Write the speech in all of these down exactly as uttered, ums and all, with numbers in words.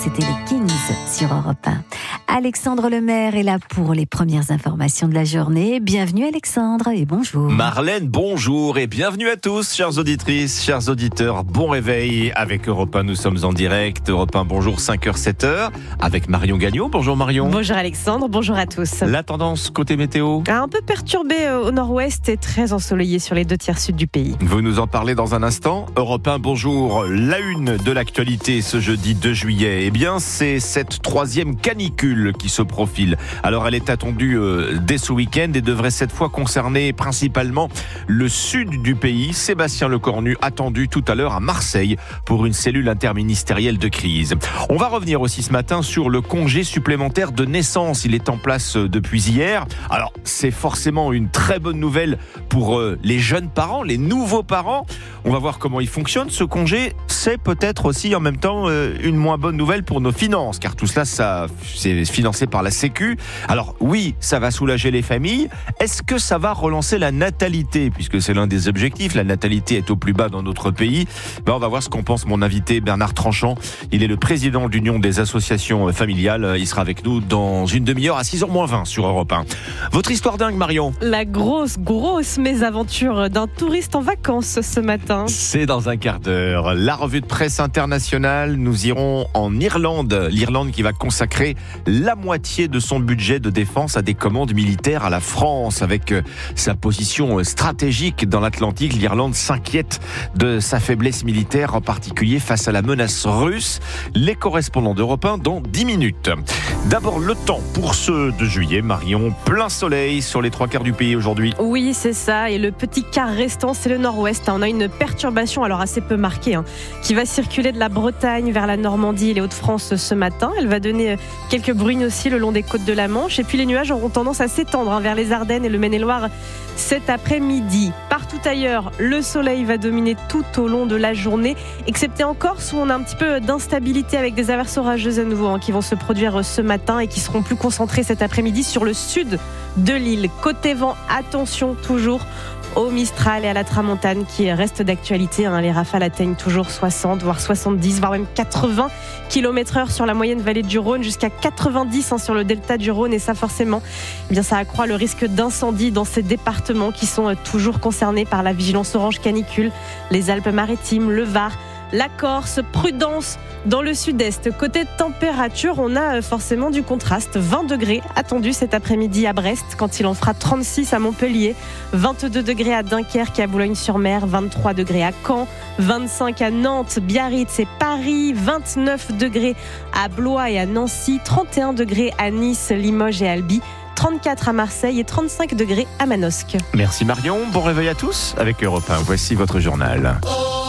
c'était les Kings sur Europe un. Alexandre Lemaire est là pour les premières informations de la journée. Bienvenue Alexandre et bonjour. Marlène, bonjour et bienvenue à tous, chères auditrices, chers auditeurs. Bon réveil avec Europe un, nous sommes en direct. Europe un, bonjour, cinq heures sept heures avec Marion Gagnon. Bonjour Marion. Bonjour Alexandre, bonjour à tous. La tendance côté météo ? Un peu perturbé au nord-ouest et très ensoleillé sur les deux tiers sud du pays. Vous nous en parlez dans un instant. Europe un, bonjour. La une de l'actualité ce jeudi deux juillet, eh bien c'est cette troisième canicule qui se profile. Alors elle est attendue euh, dès ce week-end et devrait cette fois concerner principalement le sud du pays. Sébastien Lecornu attendu tout à l'heure à Marseille pour une cellule interministérielle de crise. On va revenir aussi ce matin sur le congé supplémentaire de naissance. Il est en place depuis hier. Alors c'est forcément une très bonne nouvelle pour euh, les jeunes parents, les nouveaux parents. On va voir comment il fonctionne ce congé. C'est peut-être aussi en même temps euh, une moins bonne nouvelle pour nos finances, car tout cela, ça, c'est financé par la Sécu. Alors oui, ça va soulager les familles. Est-ce que ça va relancer la natalité, puisque c'est l'un des objectifs? La natalité est au plus bas dans notre pays. Ben, on va voir ce qu'en pense mon invité Bernard Tranchant. Il est le président de l'Union des associations familiales. Il sera avec nous dans une demi-heure à six heures moins vingt sur Europe un. Votre histoire dingue, Marion? La grosse, grosse mésaventure d'un touriste en vacances ce matin. C'est dans un quart d'heure. La revue de presse internationale, nous irons en Irlande. L'Irlande qui va consacrer la moitié de son budget de défense à des commandes militaires à la France. Avec sa position stratégique dans l'Atlantique, l'Irlande s'inquiète de sa faiblesse militaire, en particulier face à la menace russe. Les correspondants d'Europe un dans dix minutes. D'abord, le temps pour ce deux juillet. Marion, plein soleil sur les trois quarts du pays aujourd'hui. Oui, c'est ça. Et le petit quart restant, c'est le nord-ouest. On a une perturbation, alors assez peu marquée, hein, qui va circuler de la Bretagne vers la Normandie et les Hauts-de-France ce matin. Elle va donner quelques bruines aussi le long des côtes de la Manche. Et puis les nuages auront tendance à s'étendre hein, vers les Ardennes et le Maine-et-Loire cet après-midi. Partout ailleurs, le soleil va dominer tout au long de la journée, excepté en Corse où on a un petit peu d'instabilité avec des averses orageuses à nouveau hein, qui vont se produire ce matin et qui seront plus concentrées cet après-midi sur le sud de l'île. Côté vent, attention toujours au Mistral et à la Tramontane qui reste d'actualité. Hein. Les rafales atteignent toujours soixante, voire soixante-dix, voire même quatre-vingts kilomètres heure sur la moyenne vallée du Rhône, jusqu'à quatre-vingt-dix hein, sur le delta du Rhône. Et ça, forcément, eh bien, ça accroît le risque d'incendie dans ces départements qui sont euh, toujours concernés par la vigilance orange canicule. Les Alpes-Maritimes, le Var, la Corse, prudence dans le sud-est. Côté température, on a forcément du contraste. vingt degrés attendus cet après-midi à Brest, quand il en fera trente-six à Montpellier, vingt-deux degrés à Dunkerque et à Boulogne-sur-Mer, vingt-trois degrés à Caen, vingt-cinq à Nantes, Biarritz et Paris, vingt-neuf degrés à Blois et à Nancy, trente et un degrés à Nice, Limoges et Albi, trente-quatre à Marseille et trente-cinq degrés à Manosque. Merci Marion, bon réveil à tous avec Europe un. Voici votre journal.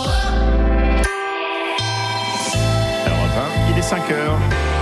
Il est cinq heures.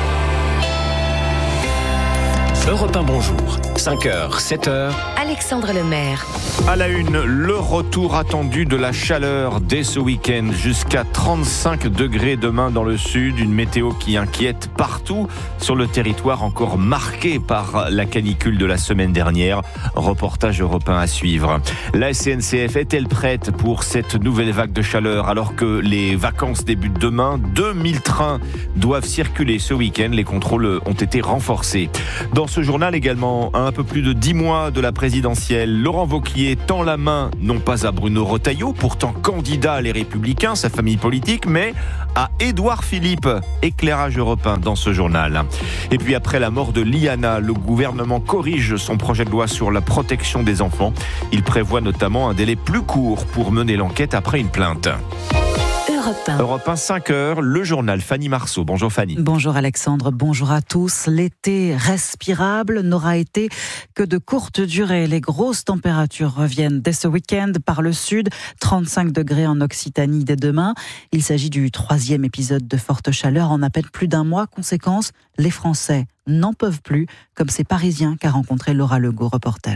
Europe un, bonjour. cinq heures, sept heures. Alexandre Lemaire. À la une, le retour attendu de la chaleur dès ce week-end. Jusqu'à trente-cinq degrés demain dans le sud. Une météo qui inquiète partout sur le territoire, encore marqué par la canicule de la semaine dernière. Reportage Europe un à suivre. La S N C F est-elle prête pour cette nouvelle vague de chaleur alors que les vacances débutent demain? deux mille trains doivent circuler ce week-end. Les contrôles ont été renforcés. Dans ce journal également, à un peu plus de dix mois de la présidentielle, Laurent Wauquiez tend la main, non pas à Bruno Retailleau, pourtant candidat à Les Républicains, sa famille politique, mais à Édouard Philippe. Éclairage Europe un dans ce journal. Et puis après la mort de Liana, le gouvernement corrige son projet de loi sur la protection des enfants. Il prévoit notamment un délai plus court pour mener l'enquête après une plainte. Europe un. Europe un, cinq heures, le journal Fanny Marceau. Bonjour Fanny. Bonjour Alexandre, bonjour à tous. L'été respirable n'aura été que de courte durée. Les grosses températures reviennent dès ce week-end par le sud. trente-cinq degrés en Occitanie dès demain. Il s'agit du troisième épisode de forte chaleur en à peine plus d'un mois. Conséquence, les Français n'en peuvent plus, comme ces Parisiens qu'a rencontré Laura Legault. Reportage.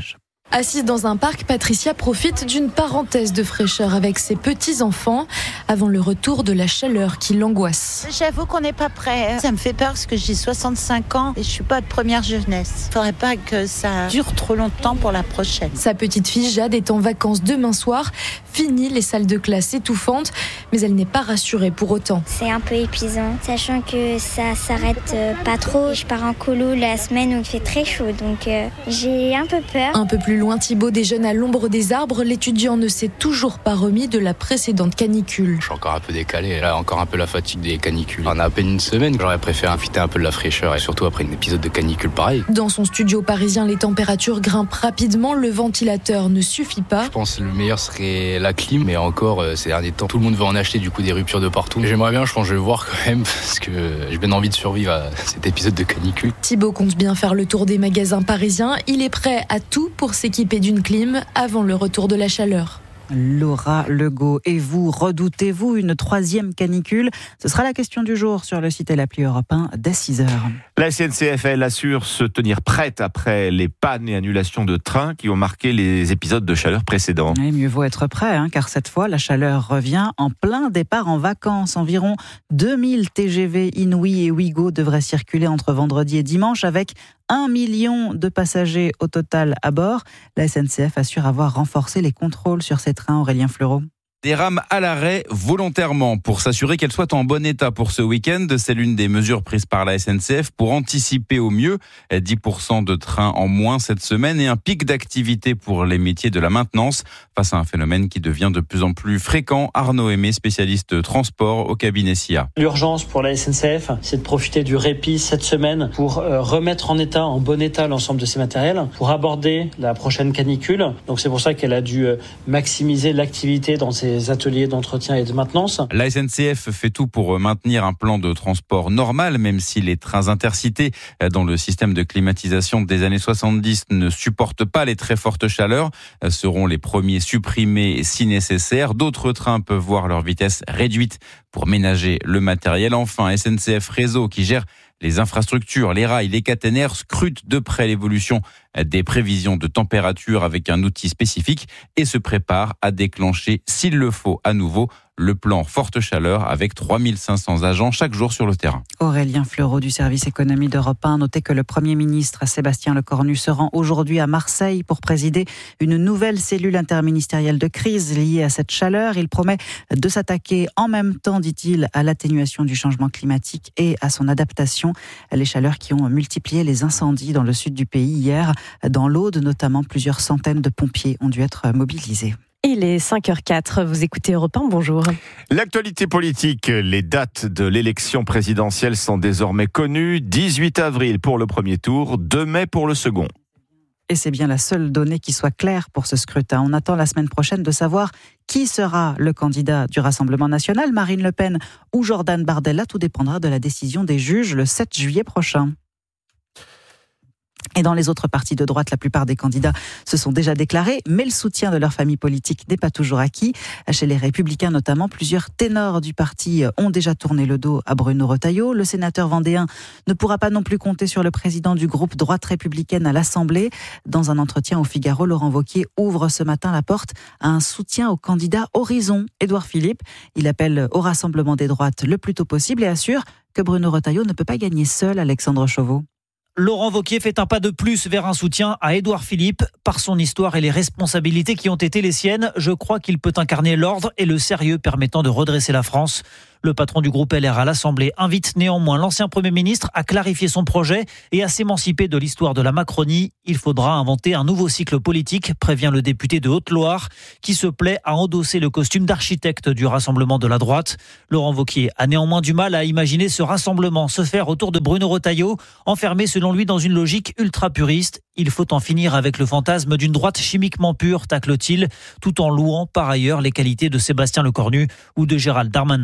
Assise dans un parc, Patricia profite d'une parenthèse de fraîcheur avec ses petits-enfants avant le retour de la chaleur qui l'angoisse. J'avoue qu'on n'est pas prêt. Ça me fait peur parce que j'ai soixante-cinq ans et je suis pas de première jeunesse. Il faudrait pas que ça dure trop longtemps pour la prochaine. Sa petite fille Jade est en vacances demain soir. Fini les salles de classe étouffantes, mais elle n'est pas rassurée pour autant. C'est un peu épuisant, sachant que ça s'arrête pas trop. Je pars en colo la semaine où il fait très chaud, donc euh, j'ai un peu peur. Un peu plus loin, Thibaut déjeune à l'ombre des arbres. L'étudiant ne s'est toujours pas remis de la précédente canicule. Je suis encore un peu décalé, là encore un peu la fatigue des canicules. On a à peine une semaine, j'aurais préféré inviter un peu de la fraîcheur et surtout après un épisode de canicule pareil. Dans son studio parisien, les températures grimpent rapidement, le ventilateur ne suffit pas. Je pense que le meilleur serait la clim, mais encore euh, ces derniers temps, tout le monde veut en acheter, du coup des ruptures de partout. J'aimerais bien, je pense que je vais le voir quand même, parce que j'ai bien envie de survivre à cet épisode de canicule. Thibaut compte bien faire le tour des magasins parisiens. Il est prêt à tout pour s'équiper d'une clim avant le retour de la chaleur. Laura Legault, et vous, redoutez-vous une troisième canicule? Ce sera la question du jour sur le site et l'appli Europe un dès six heures. La S N C F, elle, assure se tenir prête après les pannes et annulations de trains qui ont marqué les épisodes de chaleur précédents. Et mieux vaut être prêt, hein, car cette fois, la chaleur revient en plein départ en vacances. Environ deux mille T G V Inouï et Ouigo devraient circuler entre vendredi et dimanche avec un million de passagers au total à bord. La S N C F assure avoir renforcé les contrôles sur ces trains. Aurélien Fleureau. Des rames à l'arrêt volontairement pour s'assurer qu'elles soient en bon état pour ce week-end. C'est l'une des mesures prises par la S N C F pour anticiper au mieux dix pour cent de trains en moins cette semaine et un pic d'activité pour les métiers de la maintenance face à un phénomène qui devient de plus en plus fréquent. Arnaud Aimé, spécialiste transport au cabinet S I A. L'urgence pour la S N C F, c'est de profiter du répit cette semaine pour remettre en état, en bon état l'ensemble de ces matériels, pour aborder la prochaine canicule. Donc c'est pour ça qu'elle a dû maximiser l'activité dans ces ateliers d'entretien et de maintenance. La S N C F fait tout pour maintenir un plan de transport normal, même si les trains intercités dans le système de climatisation des années soixante-dix ne supportent pas les très fortes chaleurs, seront les premiers supprimés si nécessaire. D'autres trains peuvent voir leur vitesse réduite pour ménager le matériel. Enfin, S N C F Réseau, qui gère les infrastructures, les rails, les caténaires, scrutent de près l'évolution des prévisions de température avec un outil spécifique et se prépare à déclencher, s'il le faut, à nouveau le plan forte chaleur avec trois mille cinq cents agents chaque jour sur le terrain. Aurélien Fleureau du service économie d'Europe un. Notez que le Premier ministre Sébastien Lecornu se rend aujourd'hui à Marseille pour présider une nouvelle cellule interministérielle de crise liée à cette chaleur. Il promet de s'attaquer en même temps, dit-il, à l'atténuation du changement climatique et à son adaptation. Les chaleurs qui ont multiplié les incendies dans le sud du pays hier. Dans l'Aude, notamment, plusieurs centaines de pompiers ont dû être mobilisés. Il est cinq heures zéro quatre, vous écoutez Europe un, bonjour. L'actualité politique, les dates de l'élection présidentielle sont désormais connues. dix-huit avril pour le premier tour, deux mai pour le second. Et c'est bien la seule donnée qui soit claire pour ce scrutin. On attend la semaine prochaine de savoir qui sera le candidat du Rassemblement national, Marine Le Pen ou Jordan Bardella. Tout dépendra de la décision des juges le sept juillet prochain. Et dans les autres partis de droite, la plupart des candidats se sont déjà déclarés, mais le soutien de leur famille politique n'est pas toujours acquis. Chez les Républicains notamment, plusieurs ténors du parti ont déjà tourné le dos à Bruno Retailleau. Le sénateur vendéen ne pourra pas non plus compter sur le président du groupe droite républicaine à l'Assemblée. Dans un entretien au Figaro, Laurent Wauquiez ouvre ce matin la porte à un soutien au candidat Horizon, Édouard Philippe. Il appelle au rassemblement des droites le plus tôt possible et assure que Bruno Retailleau ne peut pas gagner seul, Alexandre Chauveau. Laurent Wauquiez fait un pas de plus vers un soutien à Édouard Philippe. Par son histoire et les responsabilités qui ont été les siennes, je crois qu'il peut incarner l'ordre et le sérieux permettant de redresser la France. Le patron du groupe L R à l'Assemblée invite néanmoins l'ancien Premier ministre à clarifier son projet et à s'émanciper de l'histoire de la Macronie. Il faudra inventer un nouveau cycle politique, prévient le député de Haute-Loire, qui se plaît à endosser le costume d'architecte du rassemblement de la droite. Laurent Wauquiez a néanmoins du mal à imaginer ce rassemblement se faire autour de Bruno Retailleau, enfermé selon lui dans une logique ultra-puriste. Il faut en finir avec le fantasme d'une droite chimiquement pure, tacle-t-il, tout en louant par ailleurs les qualités de Sébastien Lecornu ou de Gérald Darmanin. La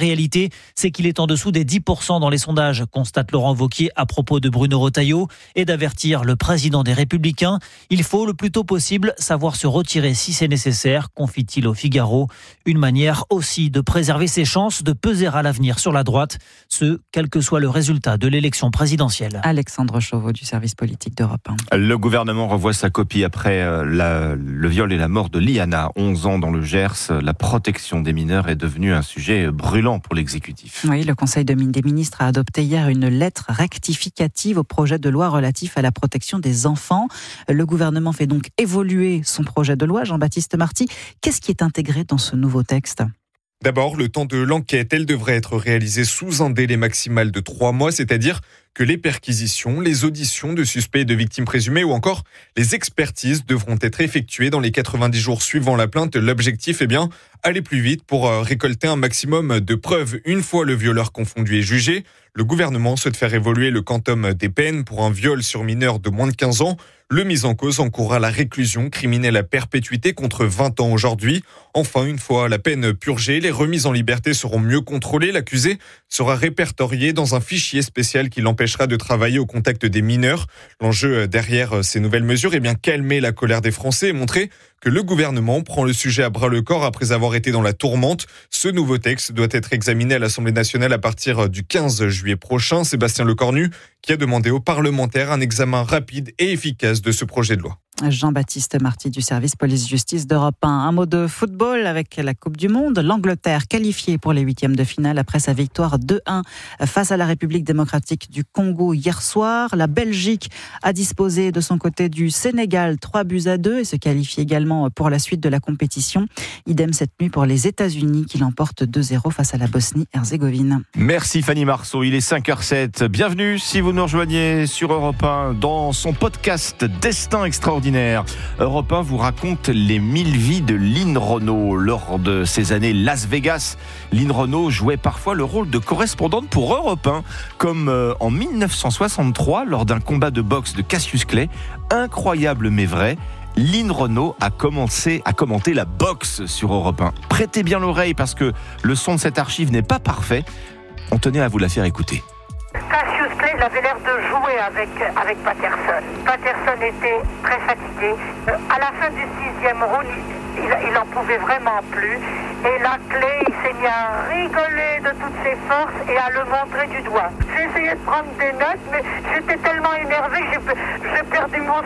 réalité, c'est qu'il est en dessous des dix pour cent dans les sondages, constate Laurent Wauquiez à propos de Bruno Retailleau, et d'avertir le président des Républicains. Il faut le plus tôt possible savoir se retirer si c'est nécessaire, confie-t-il au Figaro. Une manière aussi de préserver ses chances de peser à l'avenir sur la droite, ce, quel que soit le résultat de l'élection présidentielle. Alexandre Chauveau du service politique d'Europe un. Le gouvernement revoit sa copie après la, le viol et la mort de Liana, onze ans dans le Gers. La protection des mineurs est devenue un sujet brûlant pour l'exécutif. Oui, le Conseil des ministres a adopté hier une lettre rectificative au projet de loi relatif à la protection des enfants. Le gouvernement fait donc évoluer son projet de loi. Jean-Baptiste Marty, qu'est-ce qui est intégré dans ce nouveau texte ? D'abord, le temps de l'enquête, elle devrait être réalisée sous un délai maximal de trois mois, c'est-à-dire que les perquisitions, les auditions de suspects et de victimes présumées ou encore les expertises devront être effectuées dans les quatre-vingt-dix jours suivant la plainte. L'objectif est bien aller plus vite pour récolter un maximum de preuves une fois le violeur confondu et jugé. Le gouvernement souhaite faire évoluer le quantum des peines pour un viol sur mineur de moins de quinze ans. Le mis en cause encourra la réclusion criminelle à perpétuité contre vingt ans aujourd'hui. Enfin, une fois la peine purgée, les remises en liberté seront mieux contrôlées. L'accusé sera répertorié dans un fichier spécial qui l'empêchera de travailler au contact des mineurs. L'enjeu derrière ces nouvelles mesures est bien calmer la colère des Français et montrer que le gouvernement prend le sujet à bras le corps après avoir été dans la tourmente. Ce nouveau texte doit être examiné à l'Assemblée nationale à partir du quinze juillet prochain. Sébastien Lecornu qui a demandé aux parlementaires un examen rapide et efficace de ce projet de loi. Jean-Baptiste Marty du service police-justice d'Europe un. Un mot de football avec la Coupe du Monde. L'Angleterre qualifiée pour les huitièmes de finale après sa victoire deux un face à la République démocratique du Congo hier soir. La Belgique a disposé de son côté du Sénégal trois buts à deux et se qualifie également pour la suite de la compétition. Idem cette nuit pour les États-Unis qui l'emportent deux zéro face à la Bosnie-Herzégovine. Merci Fanny Marceau, il est cinq heures zéro sept. Bienvenue si vous nous rejoignez sur Europe un dans son podcast Destin extraordinaire. Europe un vous raconte les mille vies de Lynn Renault. Lors de ces années Las Vegas, Lynn Renault jouait parfois le rôle de correspondante pour Europe un, comme en dix-neuf cent soixante-trois lors d'un combat de boxe de Cassius Clay. Incroyable mais vrai, Lynn Renault a commencé à commenter la boxe sur Europe un. Prêtez bien l'oreille parce que le son de cette archive n'est pas parfait. On tenait à vous la faire écouter. Cassius Clay, il avait l'air de jouer avec, avec Patterson. Patterson était très fatigué. Euh, à la fin du sixième round, il, il en pouvait vraiment plus. Et là, Clay, il s'est mis à rigoler de toutes ses forces et à le montrer du doigt. J'ai essayé de prendre des notes, mais j'étais tellement énervée que j'ai, j'ai perdu mon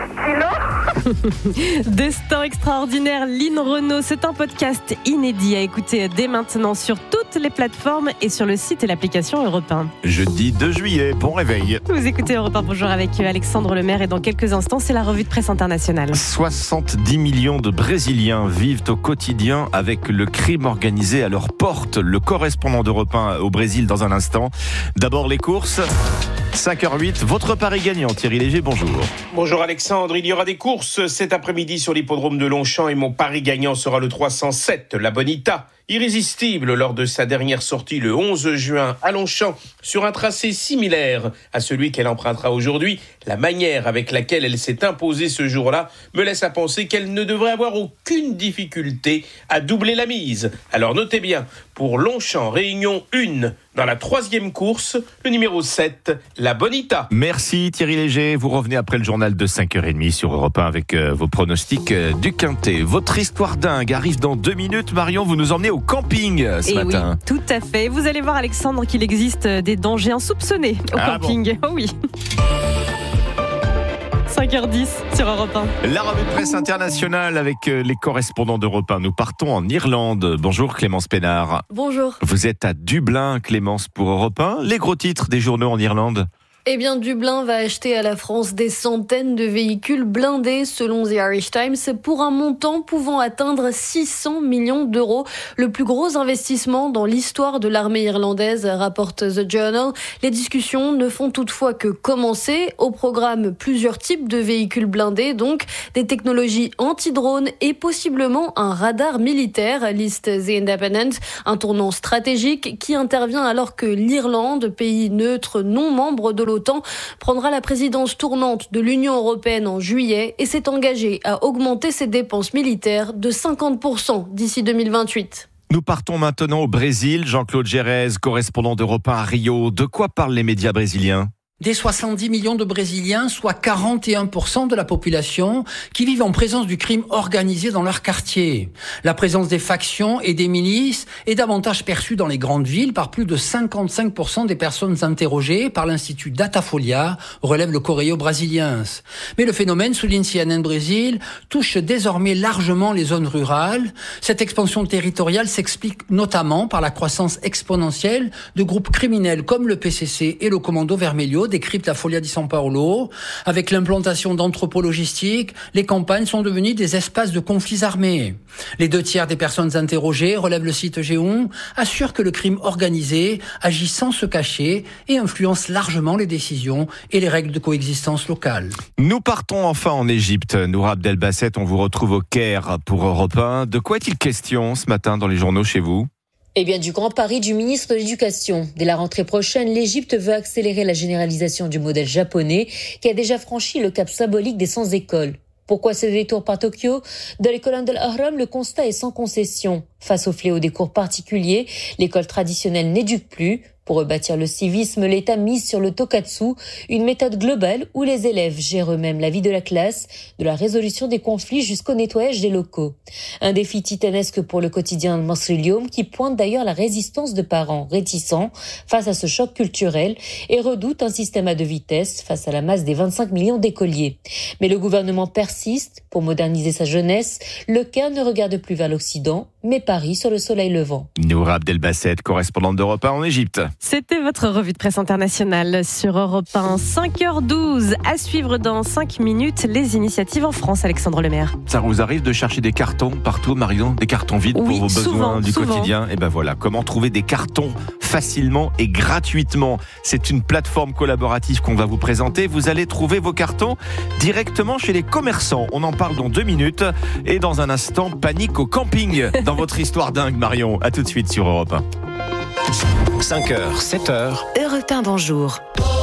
stylo. Destin extraordinaire, Lynn Renault. C'est un podcast inédit à écouter dès maintenant sur toutes les plateformes et sur le site et l'application Europe un. Jeudi deux juillet, bon réveil. Vous écoutez Europe un, bonjour avec Alexandre Lemaire et dans quelques instants, c'est la revue de presse internationale. soixante-dix millions de Brésiliens vivent au quotidien avec le crime organisé à leur porte. Le correspondant d'Europe un au Brésil dans un instant. D'abord les courses. cinq heures huit, votre pari gagnant, Thierry Léger, bonjour. Bonjour Alexandre, il y aura des courses cet après-midi sur l'hippodrome de Longchamp et mon pari gagnant sera le trois cent sept, la Bonita. Irrésistible lors de sa dernière sortie le onze juin à Longchamp sur un tracé similaire à celui qu'elle empruntera aujourd'hui. La manière avec laquelle elle s'est imposée ce jour-là me laisse à penser qu'elle ne devrait avoir aucune difficulté à doubler la mise. Alors notez bien, pour Longchamp, Réunion un, dans la troisième course, le numéro sept, la Bonita. Merci Thierry Léger, vous revenez après le journal de cinq heures trente sur Europe un avec euh, vos pronostics euh, du Quintet. Votre histoire dingue arrive dans deux minutes. Marion, vous nous emmenez au camping euh, ce Et matin. Oui, tout à fait. Vous allez voir Alexandre qu'il existe des dangers insoupçonnés au ah camping. Bon. Oh oui. cinq heures dix sur Europe un. La revue de presse internationale avec les correspondants d'Europe un. Nous partons en Irlande. Bonjour Clémence Pénard. Bonjour. Vous êtes à Dublin, Clémence, pour Europe un. Les gros titres des journaux en Irlande. Eh bien, Dublin va acheter à la France des centaines de véhicules blindés, selon The Irish Times, pour un montant pouvant atteindre six cents millions d'euros. Le plus gros investissement dans l'histoire de l'armée irlandaise, rapporte The Journal. Les discussions ne font toutefois que commencer. Au programme, plusieurs types de véhicules blindés, donc des technologies anti-drones et possiblement un radar militaire, liste The Independent. Un tournant stratégique qui intervient alors que l'Irlande, pays neutre non membre de l'OTAN, prendra la présidence tournante de l'Union européenne en juillet et s'est engagé à augmenter ses dépenses militaires de cinquante pour cent d'ici deux mille vingt-huit. Nous partons maintenant au Brésil. Jean-Claude Gérez, correspondant d'Europe un à Rio. De quoi parlent les médias brésiliens ? Des soixante-dix millions de Brésiliens, soit quarante et un pour cent de la population, qui vivent en présence du crime organisé dans leur quartier. La présence des factions et des milices est davantage perçue dans les grandes villes par plus de cinquante-cinq pour cent des personnes interrogées par l'Institut Datafolha, relève le Correio Brasiliense. Mais le phénomène, souligne C N N Brésil, touche désormais largement les zones rurales. Cette expansion territoriale s'explique notamment par la croissance exponentielle de groupes criminels comme le P C C et le Commando Vermelho, décrypte la Folha de São Paulo. Avec l'implantation d'entrepôts logistiques, les campagnes sont devenues des espaces de conflits armés. Les deux tiers des personnes interrogées, relève le site G un, assurent que le crime organisé agit sans se cacher et influence largement les décisions et les règles de coexistence locale. Nous partons enfin en Égypte. Noura Abdelbasset, on vous retrouve au Caire pour Europe un. De quoi est-il question ce matin dans les journaux chez vous ? Eh bien, du grand pari du ministre de l'Éducation. Dès la rentrée prochaine, l'Égypte veut accélérer la généralisation du modèle japonais qui a déjà franchi le cap symbolique des cent écoles. Pourquoi ce détour par Tokyo ? Dans les colonnes de l'Ahram, le constat est sans concession. Face au fléau des cours particuliers, l'école traditionnelle n'éduque plus. Pour rebâtir le civisme, l'État mise sur le tokatsu, une méthode globale où les élèves gèrent eux-mêmes la vie de la classe, de la résolution des conflits jusqu'au nettoyage des locaux. Un défi titanesque pour le quotidien Masrilium qui pointe d'ailleurs la résistance de parents réticents face à ce choc culturel et redoute un système à deux vitesses face à la masse des vingt-cinq millions d'écoliers. Mais le gouvernement persiste pour moderniser sa jeunesse. Le Caire ne regarde plus vers l'Occident, mais parie sur le soleil levant. Noura Abdelbasset, correspondante d'Europe un en Égypte. C'était votre revue de presse internationale sur Europe un, cinq heures douze. À suivre dans cinq minutes, les initiatives en France, Alexandre Lemaire. Ça vous arrive de chercher des cartons partout, Marion ? Des cartons vides oui, pour vos souvent, besoins du souvent. quotidien ? Et ben voilà, comment trouver des cartons facilement et gratuitement ? C'est une plateforme collaborative qu'on va vous présenter. Vous allez trouver vos cartons directement chez les commerçants. On en parle dans deux minutes. Et dans un instant, panique au camping dans votre histoire dingue, Marion. À tout de suite sur Europe un. cinq heures, sept heures. Europe un, bonjour.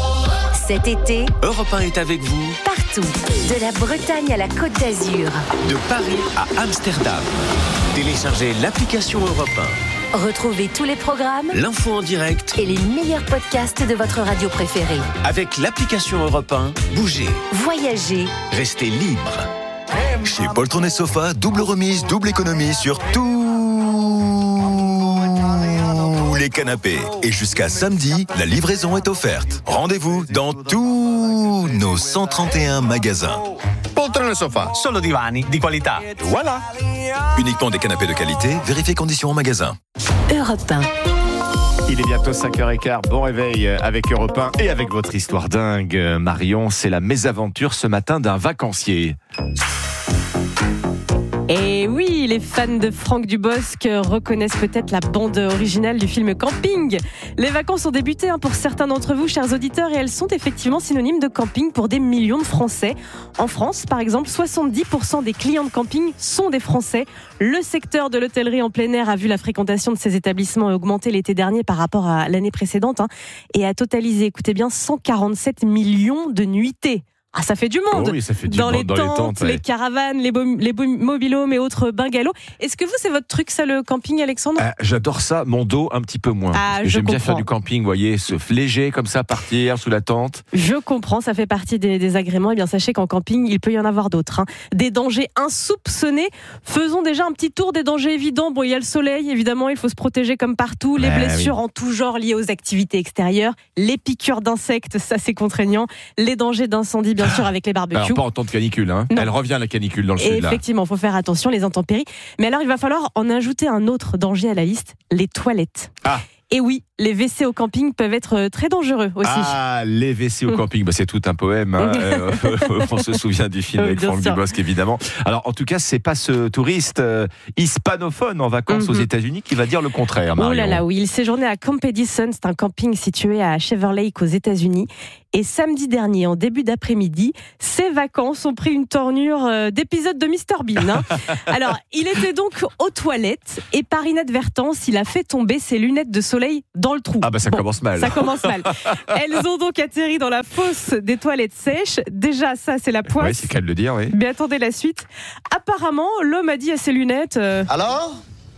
Cet été, Europe un est avec vous partout, de la Bretagne à la Côte d'Azur. de Paris à Amsterdam. Téléchargez l'application Europe un. Retrouvez tous les programmes, L'info en direct et les meilleurs podcasts de votre radio préférée. avec l'application Europe un. Bougez, Voyagez, restez libre. Chez Poltron et Sofa, double remise, double économie sur tous les canapés. Et jusqu'à samedi, la livraison est offerte. Rendez-vous dans tous nos cent trente et un magasins. Poltron e Sofa, solo divani di qualità. Voilà. Uniquement des canapés de qualité, vérifiez conditions en magasin. Europe un. Il est bientôt cinq heures quinze, bon réveil avec Europe un et avec votre histoire dingue. Marion, c'est la mésaventure ce matin d'un vacancier. Et oui, les fans de Franck Dubosc reconnaissent peut-être la bande originale du film Camping. Les vacances ont débuté hein, pour certains d'entre vous, chers auditeurs, et elles sont effectivement synonymes de camping pour des millions de Français. En France, par exemple, soixante-dix pour cent des clients de camping sont des Français. Le secteur de l'hôtellerie en plein air a vu la fréquentation de ces établissements augmenter l'été dernier par rapport à l'année précédente hein, et a totalisé, écoutez bien, cent quarante-sept millions de nuitées. Ah, ça fait du monde. Oh oui, ça fait du dans, monde les dans tentes, les tentes, ouais. les caravanes, les, bo- les bo- mobilhomes et autres bungalows. Est-ce que vous, c'est votre truc, ça, le camping, Alexandre ? Euh, J'adore ça, mon dos un petit peu moins. Ah, Parce que je j'aime bien comprends. faire du camping, vous voyez, se léger comme ça, partir sous la tente. Je comprends, ça fait partie des, des agréments. Eh bien, sachez qu'en camping, il peut y en avoir d'autres. Hein. Des dangers insoupçonnés. Faisons déjà un petit tour des dangers évidents. Bon, il y a le soleil, évidemment, il faut se protéger comme partout. Les Ouais, blessures oui. en tout genre liées aux activités extérieures. Les piqûres d'insectes, ça c'est contraignant. Les dangers d'incendie, bien sûr, avec les barbecues. Alors, pas en temps de canicule, hein. Non. Elle revient la canicule dans le Et sud, là. effectivement, il faut faire attention, les intempéries. Mais alors, il va falloir en ajouter un autre danger à la liste, les toilettes. Ah. Et oui, les W C au camping peuvent être très dangereux aussi. Ah, les W C au camping, bah, c'est tout un poème. Hein. euh, on se souvient du film Oui, avec bien Franck sûr. Dubosc, évidemment. Alors, en tout cas, c'est pas ce touriste euh, hispanophone en vacances Mhm. aux États-Unis qui va dire le contraire, Marion. Oh là là, oui, il séjournait à Camp Edison, c'est un camping situé à Shaver Lake aux États-Unis. Et samedi dernier, en début d'après-midi, ses vacances ont pris une tournure euh, d'épisode de mister Bean. Hein. Alors, il était donc aux toilettes et par inadvertance, il a fait tomber ses lunettes de soleil dans le trou. Ah bah ça Bon, commence mal. Ça commence mal. Elles ont donc atterri dans la fosse des toilettes sèches. Déjà, ça, c'est la poisse. Oui, c'est qu'à le dire, oui. Mais attendez la suite. Apparemment, l'homme a dit à ses lunettes... euh, Alors,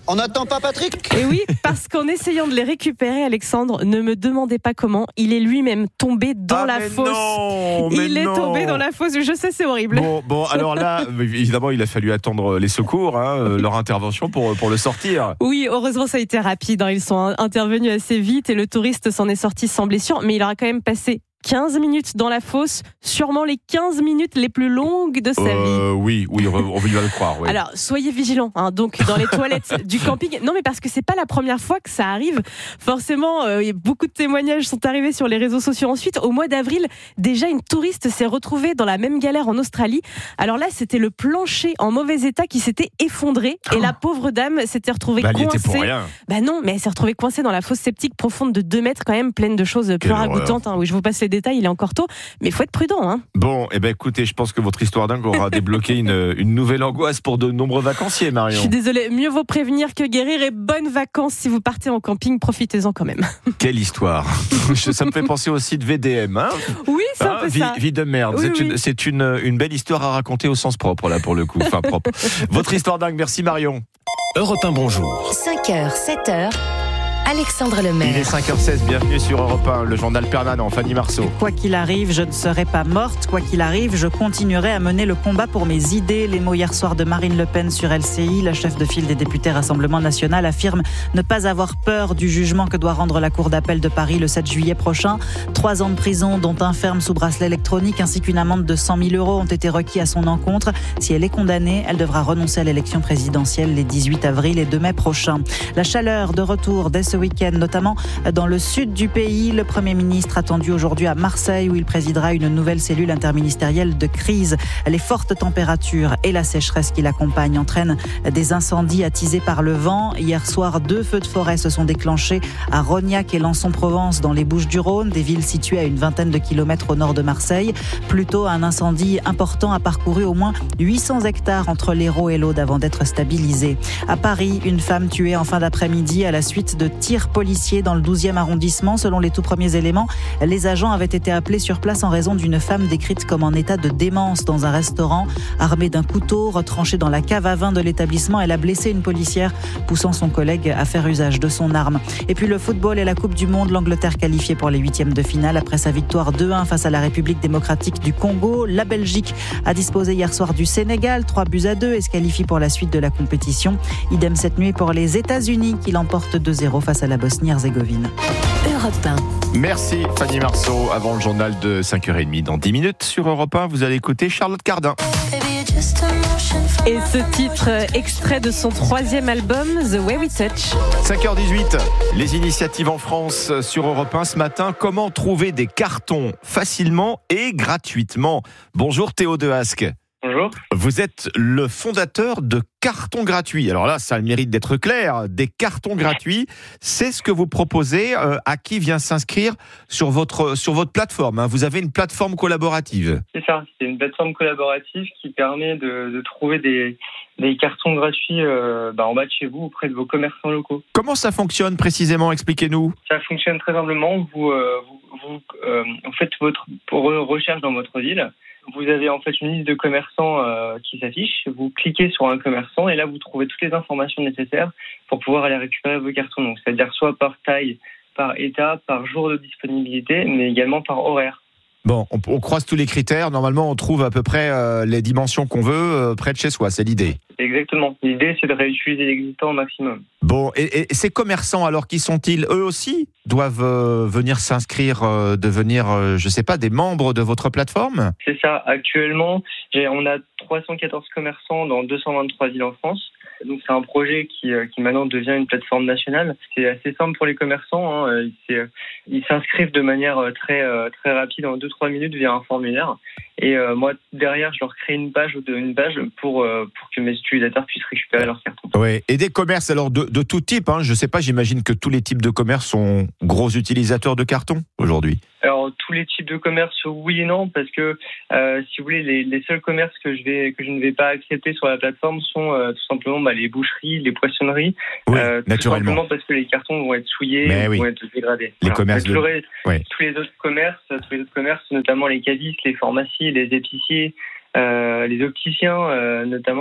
On n'attend pas Patrick ? Et oui, parce qu'en essayant de les récupérer, Alexandre, ne me demandez pas comment, il est lui-même tombé dans ah, la mais fosse. Non, mais il est non. tombé dans la fosse, je sais, c'est horrible. Bon, bon alors là, évidemment, il a fallu attendre les secours, hein, leur intervention pour, pour le sortir. Oui, heureusement, ça a été rapide. Hein. Ils sont intervenus assez vite et le touriste s'en est sorti sans blessure, mais il aura quand même passé quinze minutes dans la fosse, sûrement les quinze minutes les plus longues de sa euh, vie. Oui, oui, on va le croire. Oui. Alors, soyez vigilants, hein, donc dans les toilettes du camping. Non, mais parce que c'est pas la première fois que ça arrive. Forcément, euh, beaucoup de témoignages sont arrivés sur les réseaux sociaux ensuite. Au mois d'avril, déjà une touriste s'est retrouvée dans la même galère en Australie. Alors là, c'était le plancher en mauvais état qui s'était effondré et oh. la pauvre dame s'était retrouvée bah, coincée. Pour rien. Bah non, mais elle s'est retrouvée coincée dans la fosse septique profonde de deux mètres quand même, pleine de choses plus ragoûtantes. Hein. Oui, je vous passe les détails, il est encore tôt, mais il faut être prudent. Hein. Bon, eh ben écoutez, je pense que votre histoire dingue aura débloqué une, une nouvelle angoisse pour de nombreux vacanciers, Marion. Je suis désolée, mieux vaut prévenir que guérir et bonnes vacances si vous partez en camping, profitez-en quand même. Quelle histoire. Ça me fait penser aussi de V D M. Hein oui, c'est hein, un peu vie, ça. Vie de merde. Oui, c'est oui. une, c'est une, une belle histoire à raconter au sens propre, là, pour le coup. Enfin, propre. Votre histoire dingue, merci Marion. Europe un, bonjour. cinq heures, sept heures. Alexandre Lemaire. Il est cinq heures seize, bienvenue sur Europe un, le journal permanent, Fanny Marceau. Quoi qu'il arrive, je ne serai pas morte. Quoi qu'il arrive, je continuerai à mener le combat pour mes idées. Les mots hier soir de Marine Le Pen sur L C I. La chef de file des députés Rassemblement National affirme ne pas avoir peur du jugement que doit rendre la Cour d'appel de Paris le sept juillet prochain. Trois ans de prison, dont un ferme sous bracelet électronique, ainsi qu'une amende de cent mille euros ont été requis à son encontre. Si elle est condamnée, elle devra renoncer à l'élection présidentielle les dix-huit avril et deux mai prochains. La chaleur de retour dès ce week-end, notamment dans le sud du pays. Le Premier ministre attendu aujourd'hui à Marseille où il présidera une nouvelle cellule interministérielle de crise. Les fortes températures et la sécheresse qui l'accompagnent entraînent des incendies attisés par le vent. Hier soir, deux feux de forêt se sont déclenchés à Rognac et Lançon-Provence dans les Bouches-du-Rhône, des villes situées à une vingtaine de kilomètres au nord de Marseille. Plus tôt, un incendie important a parcouru au moins huit cents hectares entre l'Hérault et l'Aude avant d'être stabilisé. À Paris, une femme tuée en fin d'après-midi à la suite de tirs policiers dans le douzième arrondissement. Selon les tout premiers éléments, les agents avaient été appelés sur place en raison d'une femme décrite comme en état de démence dans un restaurant. Armée d'un couteau, retranchée dans la cave à vin de l'établissement, elle a blessé une policière, poussant son collègue à faire usage de son arme. Et puis le football et la Coupe du Monde, l'Angleterre qualifiée pour les huitièmes de finale après sa victoire deux un face à la République démocratique du Congo. La Belgique a disposé hier soir du Sénégal, trois buts à deux, et se qualifie pour la suite de la compétition. Idem cette nuit pour les États-Unis qui l'emportent deux zéro face à la Bosnie-Herzégovine. Europe un. Merci Fanny Marceau. Avant le journal de cinq heures trente, dans dix minutes sur Europe un, vous allez écouter Charlotte Cardin. Et ce titre, extrait de son troisième album, The Way We Touch. cinq heures dix-huit, les initiatives en France sur Europe un ce matin. Comment trouver des cartons facilement et gratuitement? Bonjour Théo Dehasque. Bonjour. Vous êtes le fondateur de Cartons Gratuits. Alors là, ça a le mérite d'être clair. Des cartons gratuits, c'est ce que vous proposez euh, à qui vient s'inscrire sur votre, sur votre plateforme. Hein. Vous avez une plateforme collaborative. C'est ça, c'est une plateforme collaborative qui permet de, de trouver des, des cartons gratuits euh, bah, en bas de chez vous, auprès de vos commerçants locaux. Comment ça fonctionne précisément? Expliquez-nous. Ça fonctionne très simplement. Vous, euh, vous, vous, euh, vous faites votre recherche dans votre ville. Vous avez en fait une liste de commerçants euh, qui s'affiche. Vous cliquez sur un commerçant et là, vous trouvez toutes les informations nécessaires pour pouvoir aller récupérer vos cartons. Donc, c'est-à-dire soit par taille, par état, par jour de disponibilité, mais également par horaire. Bon, on, on croise tous les critères. Normalement, on trouve à peu près euh, les dimensions qu'on veut euh, près de chez soi. C'est l'idée. Exactement. L'idée, c'est de réutiliser l'existant au maximum. Bon, et, et ces commerçants, alors, qui sont-ils? Eux aussi doivent euh, venir s'inscrire, euh, devenir, euh, je sais pas, des membres de votre plateforme? C'est ça. Actuellement, j'ai, on a trois cent quatorze commerçants dans deux cent vingt-trois villes en France. Donc c'est un projet qui, qui maintenant devient une plateforme nationale. C'est assez simple pour les commerçants. Hein. Ils, ils s'inscrivent de manière très, très rapide, en deux trois minutes, via un formulaire. Et euh, moi, derrière, je leur crée une page, une page pour, euh, pour que mes utilisateurs puissent récupérer leurs cartons. Oui, et des commerces alors de, de tout type. Hein. Je ne sais pas, j'imagine que tous les types de commerces sont gros utilisateurs de cartons aujourd'hui. Alors, tous les types de commerces, oui et non, parce que, euh, si vous voulez, les, les seuls commerces que je, vais, que je ne vais pas accepter sur la plateforme sont euh, tout simplement bah, les boucheries, les poissonneries. Oui, euh, naturellement. Tout simplement parce que les cartons vont être souillés, Mais oui. vont être dégradés. Les voilà. commerces de... J'aurais, oui. tous les autres commerces, tous les autres commerces, notamment les cavistes, les pharmacies, les épiciers, euh, les opticiens, euh, notamment,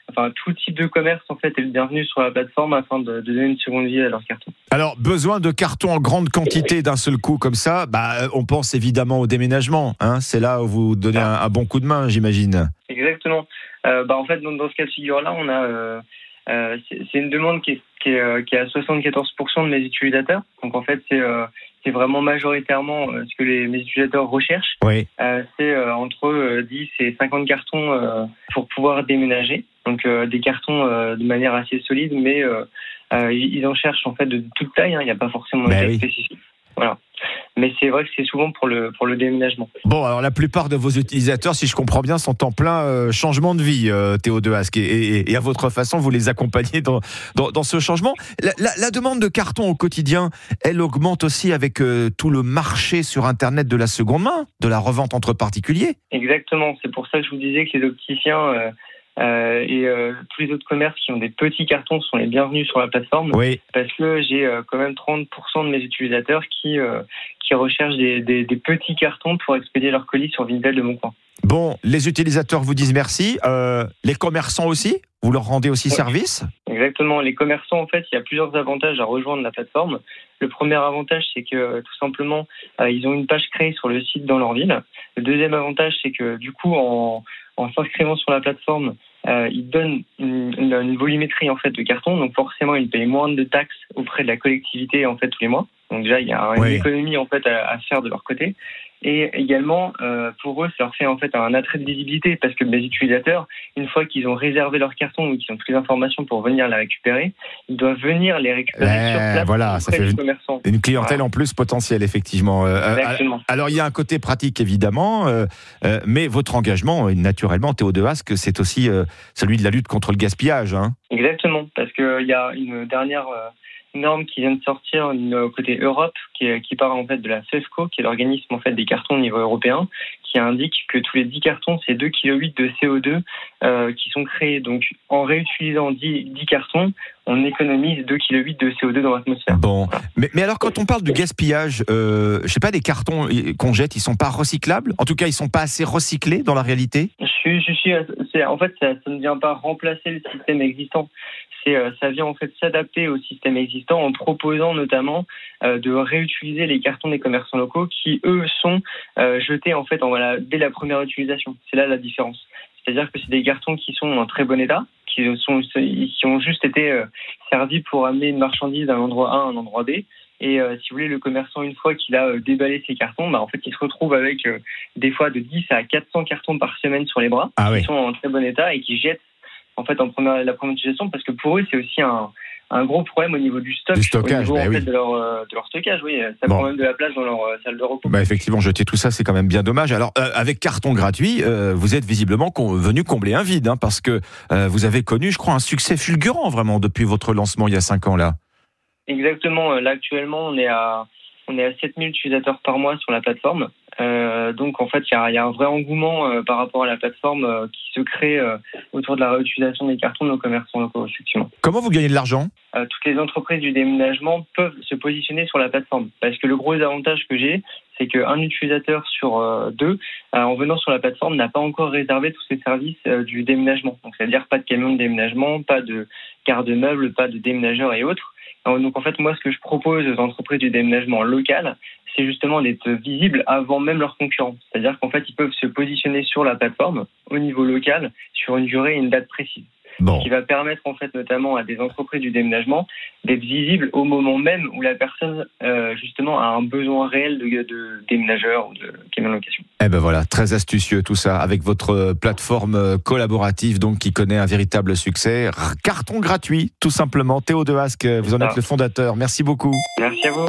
enfin tout type de commerce en fait est le bienvenu sur la plateforme afin de, de donner une seconde vie à leurs cartons. Alors, besoin de cartons en grande quantité d'un seul coup comme ça, bah, on pense évidemment au déménagement. Hein, c'est là où vous donnez un, un bon coup de main, j'imagine. Exactement. Euh, bah, en fait, dans, dans ce cas de figure-là, on a, euh, euh, c'est, c'est une demande qui est, qui est, euh, qui est à soixante-quatorze pour cent de mes utilisateurs. Donc en fait, c'est, euh, c'est vraiment majoritairement euh, ce que les, mes utilisateurs recherchent. Oui. Euh, c'est euh, entre euh, dix et cinquante cartons euh, pour pouvoir déménager. Donc euh, des cartons euh, de manière assez solide, mais euh, euh, ils en cherchent en fait de toute taille. Hein, il n'y a pas forcément de Ben taille oui. spécifique. Voilà. Mais c'est vrai que c'est souvent pour le pour le déménagement. Bon, alors la plupart de vos utilisateurs, si je comprends bien, sont en plein euh, changement de vie, euh, Théo Dehasque, et, et, et à votre façon, vous les accompagnez dans, dans, dans ce changement. La, la, la demande de carton au quotidien, elle augmente aussi avec euh, tout le marché sur Internet de la seconde main, de la revente entre particuliers. Exactement. C'est pour ça que je vous disais que les opticiens euh, euh, et euh, tous les autres commerces qui ont des petits cartons sont les bienvenus sur la plateforme. Oui. Parce que j'ai euh, quand même trente pour cent de mes utilisateurs qui euh, qui recherchent des, des, des petits cartons pour expédier leurs colis sur Vinted de Mon Coin. Bon, les utilisateurs vous disent merci. Euh, les commerçants aussi, vous leur rendez aussi Ouais. service. Exactement. Les commerçants, en fait, il y a plusieurs avantages à rejoindre la plateforme. Le premier avantage, c'est que tout simplement, euh, ils ont une page créée sur le site dans leur ville. Le deuxième avantage, c'est que du coup, en, en s'inscrivant sur la plateforme, euh, ils donnent une, une, une volumétrie en fait de cartons. Donc forcément, ils payent moins de taxes auprès de la collectivité en fait tous les mois. Donc déjà, il y a une Oui. économie en fait à, à faire de leur côté. Et également, euh, pour eux, ça leur fait en fait un attrait de visibilité parce que mes utilisateurs, une fois qu'ils ont réservé leur carton ou qu'ils ont toutes les informations pour venir les récupérer, ils doivent venir les récupérer Ouais, sur place voilà, ça auprès fait du une- commerçant. Une clientèle Voilà. en plus potentielle, effectivement. Euh, Exactement. alors, il y a un côté pratique, évidemment, euh, euh, mais votre engagement, euh, naturellement, Théo Dehasque, c'est aussi euh, celui de la lutte contre le gaspillage. Hein. Exactement, parce qu'il y a une dernière euh, norme qui vient de sortir une, côté Europe, qui, est- qui part en fait de la FEFCO, qui est l'organisme en fait des cartons au niveau européen, qui indique que tous les dix cartons, c'est deux virgule huit kilos de C O deux euh, qui sont créés. Donc, en réutilisant dix, dix cartons, on économise deux virgule huit kilos de C O deux dans l'atmosphère. Bon, mais, mais alors quand on parle de gaspillage, euh, je sais pas, les cartons qu'on jette, ils sont pas recyclables. En tout cas, ils sont pas assez recyclés dans la réalité. Je suis, je suis, c'est, en fait, ça, ça ne vient pas remplacer le système existant. C'est, euh, ça vient en fait s'adapter au système existant en proposant notamment euh, de réutiliser les cartons des commerçants locaux qui eux sont euh, jetés en fait en, voilà, dès la première utilisation. C'est là la différence. C'est-à-dire que c'est des cartons qui sont en très bon état, qui sont, qui ont juste été euh, servis pour amener une marchandise d'un endroit A à un endroit B. Et euh, si vous voulez, le commerçant, une fois qu'il a euh, déballé ses cartons, bah, en fait, il se retrouve avec euh, des fois de dix à quatre cents cartons par semaine sur les bras, Ah qui oui. sont en très bon état et qui jettent en fait en première, la première utilisation, parce que pour eux, c'est aussi un, un gros problème au niveau du stock, Du stockage, au niveau bah en oui. fait, de, leur, euh, de leur stockage. Oui, ça Bon. prend même de la place dans leur euh, salle de repos. Bah effectivement, jeter tout ça, c'est quand même bien dommage. Alors, euh, avec carton gratuit, euh, vous êtes visiblement con- venu combler un vide, hein, parce que euh, vous avez connu, je crois, un succès fulgurant vraiment depuis votre lancement il y a cinq ans là. Exactement. Là, actuellement, on est à, on est à sept mille utilisateurs par mois sur la plateforme. Euh, donc, en fait, il y a, y a un vrai engouement euh, par rapport à la plateforme euh, qui se crée euh, autour de la réutilisation des cartons de nos commerçants locaux, effectivement. Comment vous gagnez de l'argent ? Euh, toutes les entreprises du déménagement peuvent se positionner sur la plateforme. Parce que le gros avantage que j'ai, c'est qu'un utilisateur sur euh, deux, euh, en venant sur la plateforme, n'a pas encore réservé tous ces services euh, du déménagement. Donc, c'est-à-dire pas de camion de déménagement, pas de garde-meubles, pas de déménageurs et autres. Donc, en fait, moi, ce que je propose aux entreprises du déménagement local, c'est justement d'être visibles avant même leurs concurrents. C'est-à-dire qu'en fait, ils peuvent se positionner sur la plateforme au niveau local sur une durée et une date précise. Bon. Ce qui va permettre, en fait, notamment à des entreprises du déménagement d'être visibles au moment même où la personne, euh, justement, a un besoin réel de, de déménageur ou de camion de location. Eh ben voilà, très astucieux tout ça, avec votre plateforme collaborative donc qui connaît un véritable succès. Carton gratuit, tout simplement. Théo Dehasque, vous en êtes le fondateur. Merci beaucoup. Merci à vous.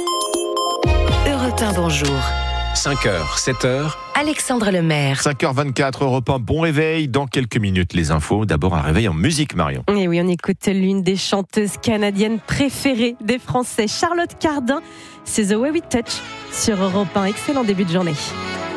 Europe un, bonjour. cinq heures, sept heures. Alexandre Lemaire. cinq heures vingt-quatre, Europe un, bon réveil. Dans quelques minutes, les infos. D'abord, un réveil en musique, Marion. Et oui, on écoute l'une des chanteuses canadiennes préférées des Français, Charlotte Cardin. C'est The Way We Touch sur Europe un. Excellent début de journée.